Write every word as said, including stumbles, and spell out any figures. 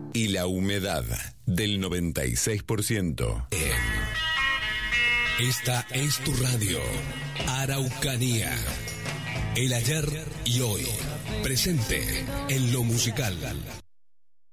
y la humedad del noventa y seis por ciento. Esta es tu radio, Araucanía. El ayer y hoy, presente en lo musical.